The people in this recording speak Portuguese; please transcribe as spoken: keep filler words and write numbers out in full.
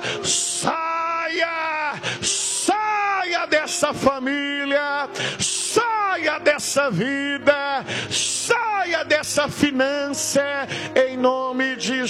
saia, saia dessa família, saia dessa vida, saia dessa finança, em nome de